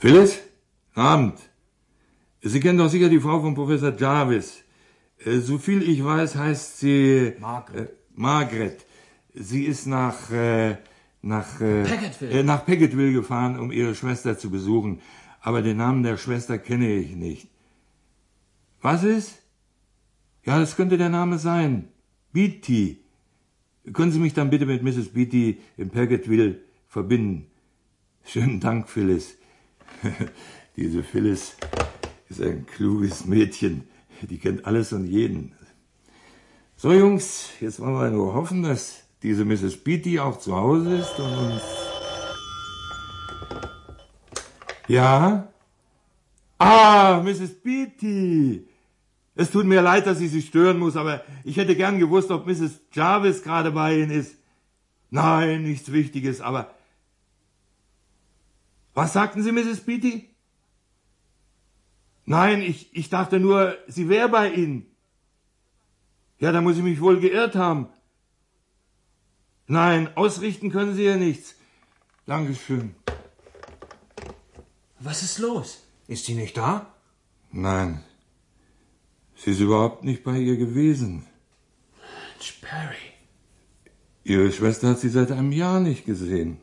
Phyllis? Abend. Sie kennen doch sicher die Frau von Professor Jarvis. So viel ich weiß, heißt sie... Margaret. Sie ist nach Packetville gefahren, um ihre Schwester zu besuchen. Aber den Namen der Schwester kenne ich nicht. Was ist? Ja, das könnte der Name sein. Beatty. Können Sie mich dann bitte mit Mrs. Beatty in Packetville verbinden? Schönen Dank, Phyllis. Diese Phyllis ist ein kluges Mädchen. Die kennt alles und jeden. So, Jungs, jetzt wollen wir nur hoffen, dass diese Mrs. Beatty auch zu Hause ist und uns... Ja? Ah, Mrs. Beatty! Es tut mir leid, dass ich Sie stören muss, aber ich hätte gern gewusst, ob Mrs. Jarvis gerade bei Ihnen ist. Nein, nichts Wichtiges, aber... Was sagten Sie, Mrs. Beatty? Nein, ich dachte nur, sie wäre bei Ihnen. Ja, da muss ich mich wohl geirrt haben. Nein, ausrichten können Sie ja nichts. Dankeschön. Was ist los? Ist sie nicht da? Nein. Sie ist überhaupt nicht bei ihr gewesen. Mensch, Perry. Ihre Schwester hat sie seit einem Jahr nicht gesehen.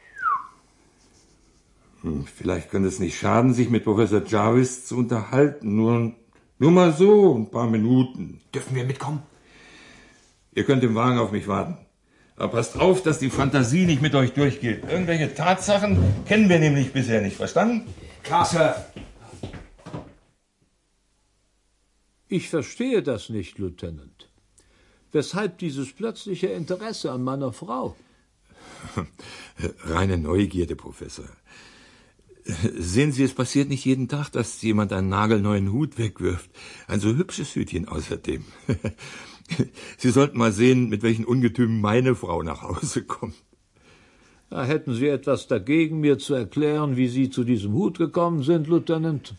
Vielleicht könnte es nicht schaden, sich mit Professor Jarvis zu unterhalten. Nur mal so, ein paar Minuten. Dürfen wir mitkommen? Ihr könnt im Wagen auf mich warten. Aber passt auf, dass die Fantasie nicht mit euch durchgeht. Irgendwelche Tatsachen kennen wir nämlich bisher nicht. Verstanden? Klar, Sir. Ich verstehe das nicht, Lieutenant. Weshalb dieses plötzliche Interesse an meiner Frau? Reine Neugierde, Professor. Sehen Sie, es passiert nicht jeden Tag, dass jemand einen nagelneuen Hut wegwirft. Ein so hübsches Hütchen außerdem. Sie sollten mal sehen, mit welchen Ungetümen meine Frau nach Hause kommt. Da hätten Sie etwas dagegen, mir zu erklären, wie Sie zu diesem Hut gekommen sind, Lieutenant?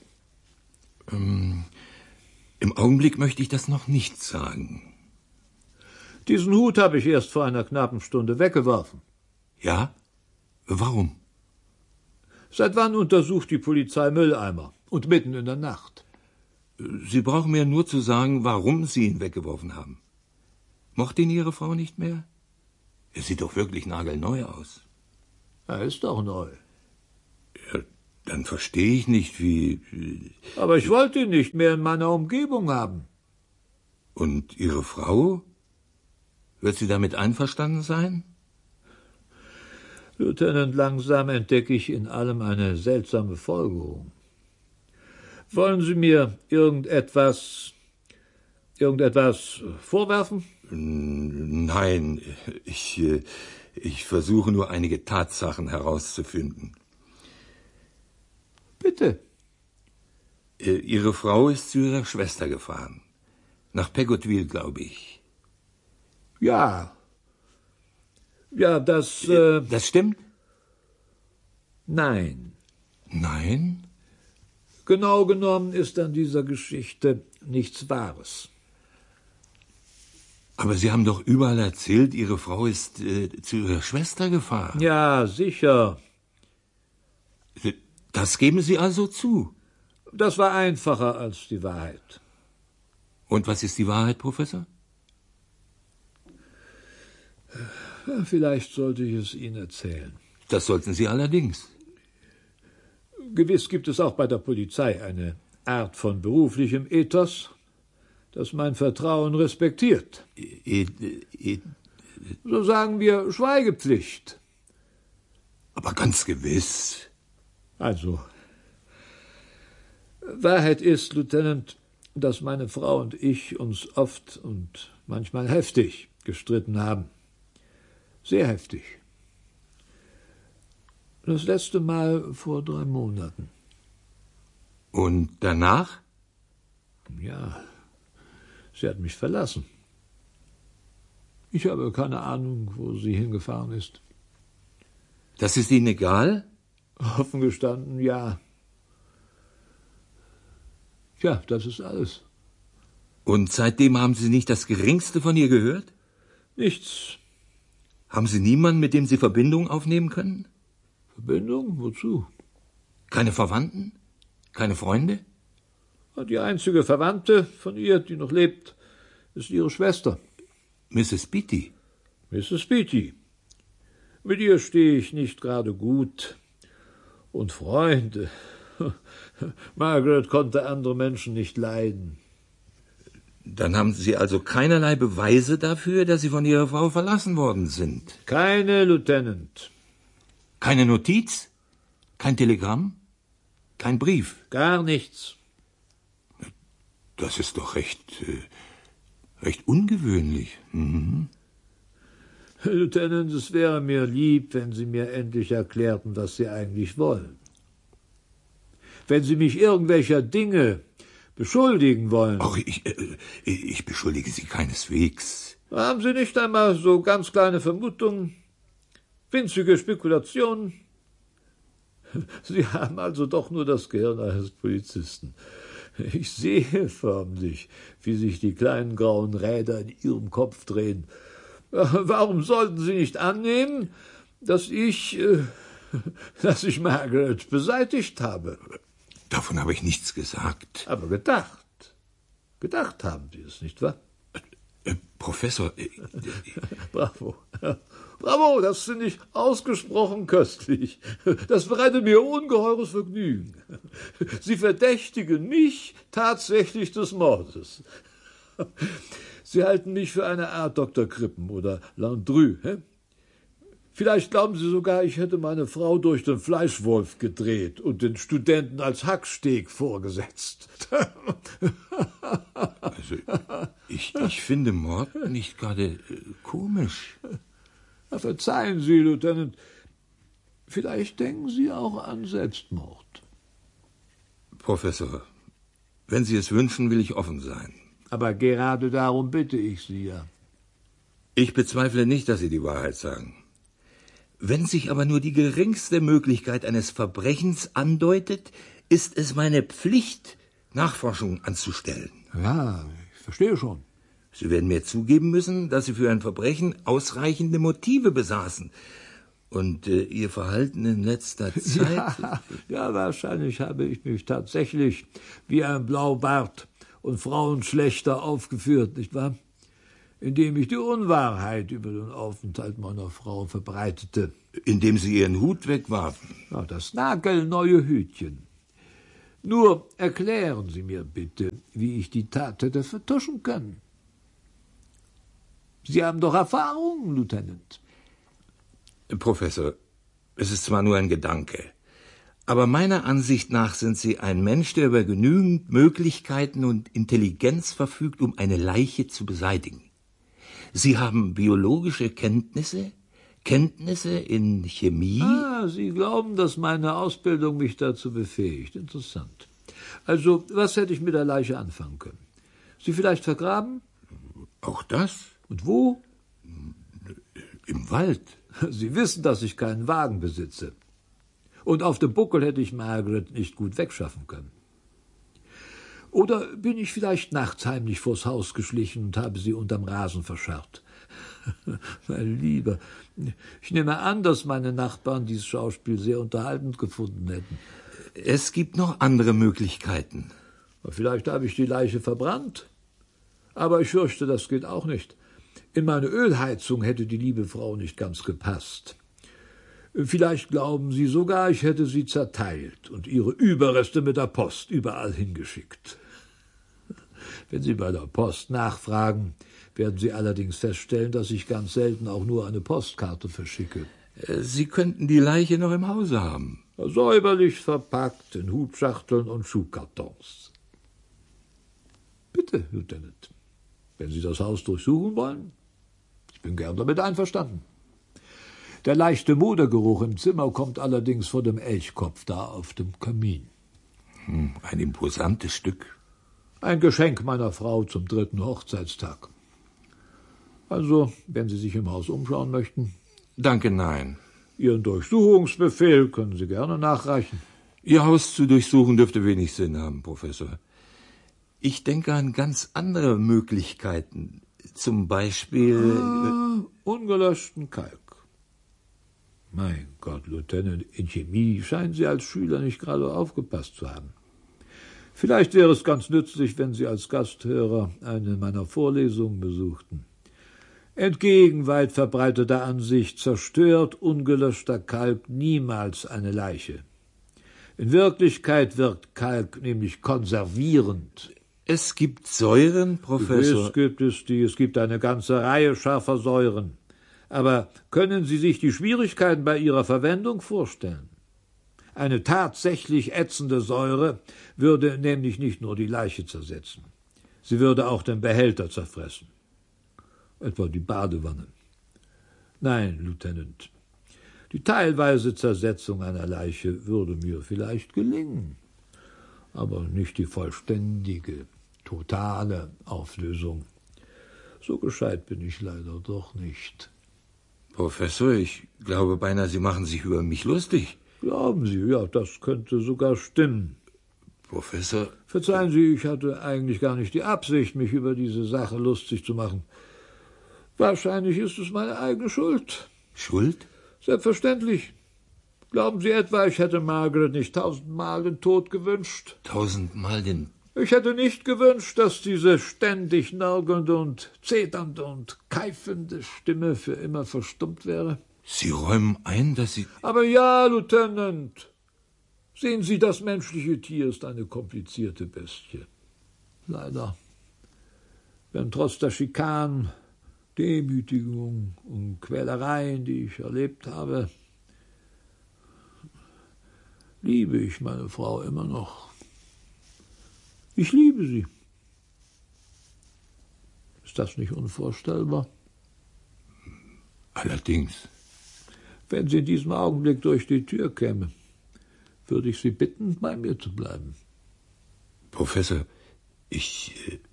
Im Augenblick möchte ich das noch nicht sagen. Diesen Hut habe ich erst vor einer knappen Stunde weggeworfen. Ja? Warum? Seit wann untersucht die Polizei Mülleimer? Und mitten in der Nacht? Sie brauchen mir nur zu sagen, warum Sie ihn weggeworfen haben. Mochte ihn Ihre Frau nicht mehr? Er sieht doch wirklich nagelneu aus. Er ist doch neu. Ja, dann verstehe ich nicht, wie... Aber ich wollte ihn nicht mehr in meiner Umgebung haben. Und Ihre Frau? Wird sie damit einverstanden sein? Lieutenant, langsam entdecke ich in allem eine seltsame Folgerung. Wollen Sie mir irgendetwas vorwerfen? Nein, ich versuche nur einige Tatsachen herauszufinden. Bitte. Ihre Frau ist zu ihrer Schwester gefahren. Nach Packetville, glaube ich. Ja. Ja, das... Das stimmt? Nein. Nein? Genau genommen ist an dieser Geschichte nichts Wahres. Aber Sie haben doch überall erzählt, Ihre Frau ist zu Ihrer Schwester gefahren. Ja, sicher. Das geben Sie also zu? Das war einfacher als die Wahrheit. Und was ist die Wahrheit, Professor? Vielleicht sollte ich es Ihnen erzählen. Das sollten Sie allerdings. Gewiss gibt es auch bei der Polizei eine Art von beruflichem Ethos, das mein Vertrauen respektiert. So sagen wir Schweigepflicht. Aber ganz gewiss. Also, Wahrheit ist, Lieutenant, dass meine Frau und ich uns oft und manchmal heftig gestritten haben. Sehr heftig. Das letzte Mal vor 3 Monaten. Und danach? Ja, sie hat mich verlassen. Ich habe keine Ahnung, wo sie hingefahren ist. Das ist Ihnen egal? Offen gestanden, ja. Ja, das ist alles. Und seitdem haben Sie nicht das Geringste von ihr gehört? Nichts. Haben Sie niemanden, mit dem Sie Verbindung aufnehmen können? Verbindung? Wozu? Keine Verwandten? Keine Freunde? Die einzige Verwandte von ihr, die noch lebt, ist ihre Schwester. Mrs. Beatty? Mrs. Beatty. Mit ihr stehe ich nicht gerade gut. Und Freunde. Margaret konnte andere Menschen nicht leiden. Dann haben Sie also keinerlei Beweise dafür, dass Sie von Ihrer Frau verlassen worden sind? Keine, Lieutenant. Keine Notiz? Kein Telegramm? Kein Brief? Gar nichts. Das ist doch recht ungewöhnlich. Mhm. Lieutenant, es wäre mir lieb, wenn Sie mir endlich erklärten, was Sie eigentlich wollen. Wenn Sie mich irgendwelcher Dinge beschuldigen wollen. Ach, ich beschuldige Sie keineswegs. Haben Sie nicht einmal so ganz kleine Vermutungen, winzige Spekulationen? Sie haben also doch nur das Gehirn eines Polizisten. Ich sehe förmlich, wie sich die kleinen grauen Räder in Ihrem Kopf drehen. Warum sollten Sie nicht annehmen, dass ich Margaret beseitigt habe? Davon habe ich nichts gesagt. Aber gedacht. Gedacht haben Sie es, nicht wahr? Professor... Bravo. Bravo, das finde ich ausgesprochen köstlich. Das bereitet mir ungeheures Vergnügen. Sie verdächtigen mich tatsächlich des Mordes. Sie halten mich für eine Art Dr. Crippen oder Landru. Vielleicht glauben Sie sogar, ich hätte meine Frau durch den Fleischwolf gedreht und den Studenten als Hacksteg vorgesetzt. Also, ich finde Mord nicht gerade komisch. Verzeihen Sie, Lieutenant. Vielleicht denken Sie auch an Selbstmord. Professor, wenn Sie es wünschen, will ich offen sein. Aber gerade darum bitte ich Sie ja. Ich bezweifle nicht, dass Sie die Wahrheit sagen. Wenn sich aber nur die geringste Möglichkeit eines Verbrechens andeutet, ist es meine Pflicht, Nachforschungen anzustellen. Ja, ich verstehe schon. Sie werden mir zugeben müssen, dass Sie für ein Verbrechen ausreichende Motive besaßen. Und Ihr Verhalten in letzter Zeit... Ja, wahrscheinlich habe ich mich tatsächlich wie ein Blaubart und Frauenschlechter aufgeführt, nicht wahr? Indem ich die Unwahrheit über den Aufenthalt meiner Frau verbreitete. Indem Sie Ihren Hut wegwarfen. Ja, das nagelneue Hütchen. Nur erklären Sie mir bitte, wie ich die Tat hätte vertuschen können. Sie haben doch Erfahrung, Lieutenant. Professor, es ist zwar nur ein Gedanke, aber meiner Ansicht nach sind Sie ein Mensch, der über genügend Möglichkeiten und Intelligenz verfügt, um eine Leiche zu beseitigen. Sie haben biologische Kenntnisse in Chemie. Sie glauben, dass meine Ausbildung mich dazu befähigt. Interessant. Also, was hätte ich mit der Leiche anfangen können? Sie vielleicht vergraben? Auch das? Und wo? Im Wald. Sie wissen, dass ich keinen Wagen besitze. Und auf dem Buckel hätte ich Margaret nicht gut wegschaffen können. Oder bin ich vielleicht nachts heimlich vors Haus geschlichen und habe sie unterm Rasen verscharrt? Mein Lieber, ich nehme an, dass meine Nachbarn dieses Schauspiel sehr unterhaltend gefunden hätten. Es gibt noch andere Möglichkeiten. Vielleicht habe ich die Leiche verbrannt. Aber ich fürchte, das geht auch nicht. In meine Ölheizung hätte die liebe Frau nicht ganz gepasst. Vielleicht glauben Sie sogar, ich hätte sie zerteilt und ihre Überreste mit der Post überall hingeschickt. Wenn Sie bei der Post nachfragen, werden Sie allerdings feststellen, dass ich ganz selten auch nur eine Postkarte verschicke. Sie könnten die Leiche noch im Hause haben. Säuberlich verpackt in Hutschachteln und Schuhkartons. Bitte, Lieutenant, wenn Sie das Haus durchsuchen wollen, ich bin gern damit einverstanden. Der leichte Modergeruch im Zimmer kommt allerdings von dem Elchkopf da auf dem Kamin. Ein imposantes Stück. Ein Geschenk meiner Frau zum 3. Hochzeitstag. Also, wenn Sie sich im Haus umschauen möchten. Danke, nein. Ihren Durchsuchungsbefehl können Sie gerne nachreichen. Ihr Haus zu durchsuchen dürfte wenig Sinn haben, Professor. Ich denke an ganz andere Möglichkeiten. Zum Beispiel... Ungelöschten Kalk. Mein Gott, Lieutenant, in Chemie scheinen Sie als Schüler nicht gerade aufgepasst zu haben. Vielleicht wäre es ganz nützlich, wenn Sie als Gasthörer eine meiner Vorlesungen besuchten. Entgegen weit verbreiteter Ansicht zerstört ungelöschter Kalk niemals eine Leiche. In Wirklichkeit wirkt Kalk nämlich konservierend. Es gibt Säuren, Professor. Gewiss gibt es die. Es gibt eine ganze Reihe scharfer Säuren. Aber können Sie sich die Schwierigkeiten bei ihrer Verwendung vorstellen? Eine tatsächlich ätzende Säure würde nämlich nicht nur die Leiche zersetzen. Sie würde auch den Behälter zerfressen. Etwa die Badewanne. Nein, Lieutenant, die teilweise Zersetzung einer Leiche würde mir vielleicht gelingen, aber nicht die vollständige, totale Auflösung. So gescheit bin ich leider doch nicht. Professor, ich glaube beinahe, Sie machen sich über mich lustig. Glauben Sie, ja, das könnte sogar stimmen. Professor... Verzeihen Sie, ich hatte eigentlich gar nicht die Absicht, mich über diese Sache lustig zu machen. Wahrscheinlich ist es meine eigene Schuld. Schuld? Selbstverständlich. Glauben Sie etwa, ich hätte Margaret nicht 1000-mal den Tod gewünscht? 1000-mal den... Ich hätte nicht gewünscht, dass diese ständig nörgelnde und zeternde und keifende Stimme für immer verstummt wäre. Sie räumen ein, dass Sie... Aber ja, Lieutenant. Sehen Sie, das menschliche Tier ist eine komplizierte Bestie. Leider. Wenn trotz der Schikanen, Demütigung und Quälereien, die ich erlebt habe, liebe ich meine Frau immer noch. Ich liebe sie. Ist das nicht unvorstellbar? Allerdings. Wenn sie in diesem Augenblick durch die Tür käme, würde ich Sie bitten, bei mir zu bleiben. Professor, ich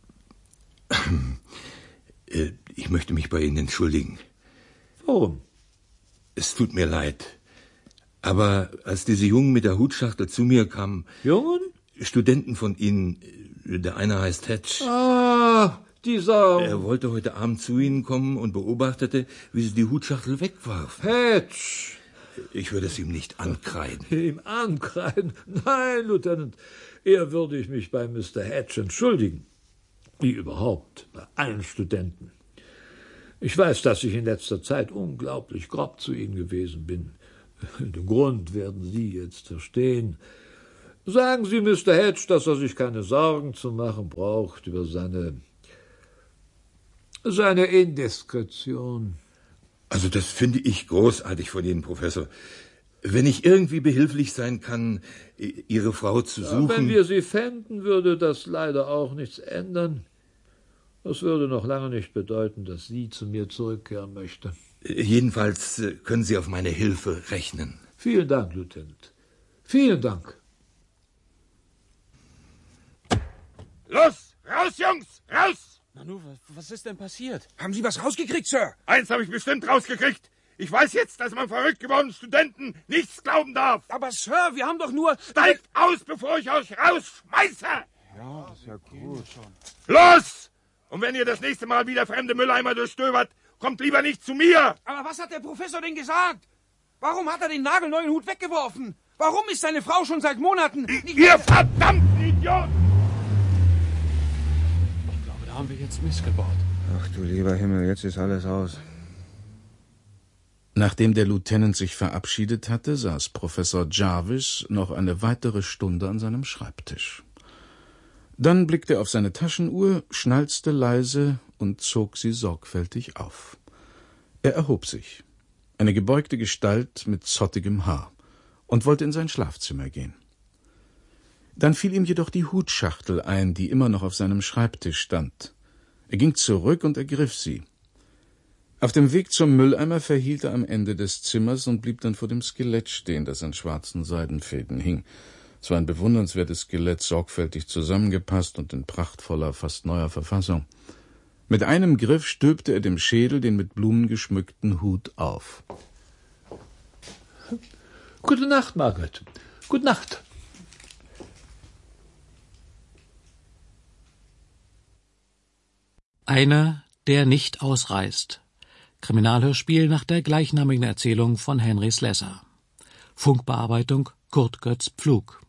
möchte mich bei Ihnen entschuldigen. Warum? Es tut mir leid. Aber als diese Jungen mit der Hutschachtel zu mir kamen... Jungen? Studenten von Ihnen, der eine heißt Hatch. Ah, dieser... Er wollte heute Abend zu Ihnen kommen und beobachtete, wie Sie die Hutschachtel wegwarfen. Hatch! Ich würde es ihm nicht ankreiden. Ihm ankreiden? Nein, Lieutenant, eher würde ich mich bei Mr. Hatch entschuldigen. Wie überhaupt, bei allen Studenten. Ich weiß, dass ich in letzter Zeit unglaublich grob zu Ihnen gewesen bin. Den Grund werden Sie jetzt verstehen. Sagen Sie Mr. Hatch, dass er sich keine Sorgen zu machen braucht über seine Indiskretion. Also das finde ich großartig von Ihnen, Professor. Wenn ich irgendwie behilflich sein kann, Ihre Frau zu suchen... Wenn wir sie fänden, würde das leider auch nichts ändern. Das würde noch lange nicht bedeuten, dass sie zu mir zurückkehren möchte. Jedenfalls können Sie auf meine Hilfe rechnen. Vielen Dank, Lieutenant. Vielen Dank. Los, raus, Jungs, raus! Nanu, was ist denn passiert? Haben Sie was rausgekriegt, Sir? Eins habe ich bestimmt rausgekriegt. Ich weiß jetzt, dass man verrückt gewordenen Studenten nichts glauben darf. Aber Sir, wir haben doch nur... Steigt aus, bevor ich euch rausschmeiße! Ja, das ist ja gut. Los! Und wenn ihr das nächste Mal wieder fremde Mülleimer durchstöbert, kommt lieber nicht zu mir! Aber was hat der Professor denn gesagt? Warum hat er den nagelneuen Hut weggeworfen? Warum ist seine Frau schon seit Monaten... Ihr verdammten Idioten! Ich glaube, da haben wir jetzt missgebaut. Ach du lieber Himmel, jetzt ist alles aus. Nachdem der Lieutenant sich verabschiedet hatte, saß Professor Jarvis noch eine weitere Stunde an seinem Schreibtisch. Dann blickte er auf seine Taschenuhr, schnalzte leise und zog sie sorgfältig auf. Er erhob sich, eine gebeugte Gestalt mit zottigem Haar, und wollte in sein Schlafzimmer gehen. Dann fiel ihm jedoch die Hutschachtel ein, die immer noch auf seinem Schreibtisch stand. Er ging zurück und ergriff sie. Auf dem Weg zum Mülleimer verhielt er am Ende des Zimmers und blieb dann vor dem Skelett stehen, das an schwarzen Seidenfäden hing. Es war ein bewundernswertes Skelett, sorgfältig zusammengepasst und in prachtvoller, fast neuer Verfassung. Mit einem Griff stülpte er dem Schädel den mit Blumen geschmückten Hut auf. Gute Nacht, Margaret. Gute Nacht. Einer, der nicht ausreist. Kriminalhörspiel nach der gleichnamigen Erzählung von Henry Slessor. Funkbearbeitung Kurt Götz Pflug.